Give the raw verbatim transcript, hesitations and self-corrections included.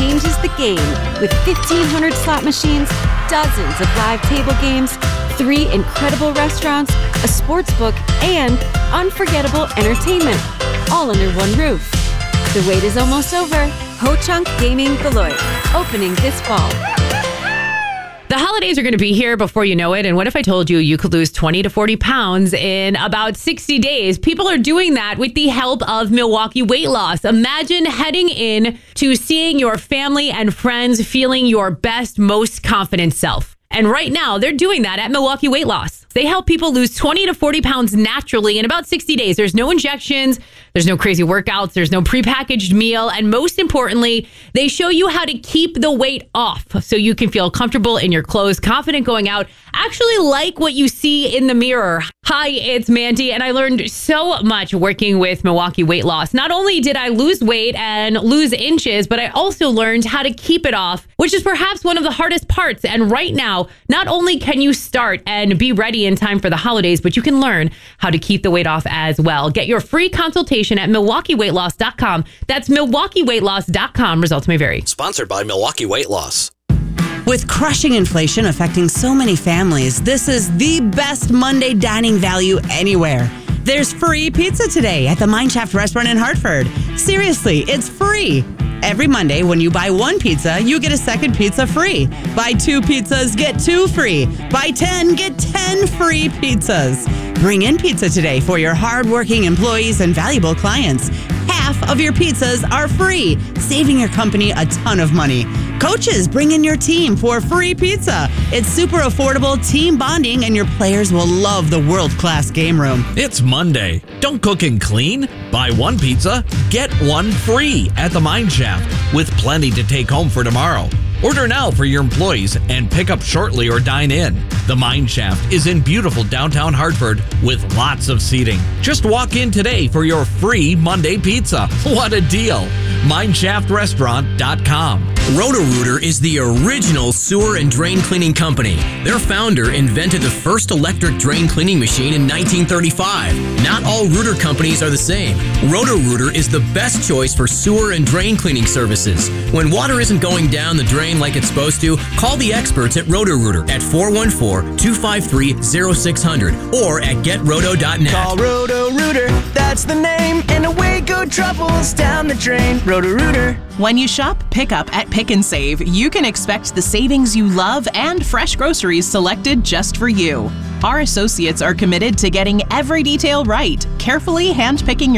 changes the game with fifteen hundred slot machines, dozens of live table games, three incredible restaurants, a sports book, and unforgettable entertainment, all under one roof. The wait is almost over. Ho-Chunk Gaming Beloit, opening this fall. The holidays are going to be here before you know it. And what if I told you you could lose twenty to forty pounds in about sixty days? People are doing that with the help of Milwaukee Weight Loss. Imagine heading in to seeing your family and friends feeling your best, most confident self. And right now, they're doing that at Milwaukee Weight Loss. They help people lose twenty to forty pounds naturally in about sixty days. There's no injections. There's no crazy workouts. There's no prepackaged meal. And most importantly, they show you how to keep the weight off so you can feel comfortable in your clothes, confident going out, actually like what you see in the mirror. Hi, it's Mandy, and I learned so much working with Milwaukee Weight Loss. Not only did I lose weight and lose inches, but I also learned how to keep it off, which is perhaps one of the hardest parts. And right now, not only can you start and be ready in time for the holidays, but you can learn how to keep the weight off as well. Get your free consultation at milwaukee weight loss dot com. That's milwaukee weight loss dot com. Results may vary. Sponsored by Milwaukee Weight Loss. With crushing inflation affecting so many families, this is the best Monday dining value anywhere. There's free pizza today at the Mineshaft restaurant in Hartford. Seriously, it's free. Every Monday, when you buy one pizza, you get a second pizza free. Buy two pizzas, get two free. Buy ten, get ten free pizzas. Bring in pizza today for your hardworking employees and valuable clients. Half of your pizzas are free, saving your company a ton of money. Coaches, bring in your team for free pizza. It's super affordable, team bonding, and your players will love the world-class game room. It's Monday. Don't cook and clean. Buy one pizza, get one free at the Mineshaft, with plenty to take home for tomorrow. Order now for your employees and pick up shortly or dine in. The Mineshaft is in beautiful downtown Hartford with lots of seating. Just walk in today for your free Monday pizza. What a deal! mineshaft restaurant dot com. Roto-Rooter is the original sewer and drain cleaning company. Their founder invented the first electric drain cleaning machine in nineteen thirty-five. Not all rooter companies are the same. Roto-Rooter is the best choice for sewer and drain cleaning services. When water isn't going down the drain like it's supposed to, call the experts at Roto-Rooter at four one four, two five three, zero six zero zero or at get roto dot net. Call Roto-Rooter, that's the name, and away go troubles down the drain. Roto-Rooter. When you shop Pickup at Pick and Save, you can expect the savings you love and fresh groceries selected just for you. Our associates are committed to getting every detail right, carefully handpicking your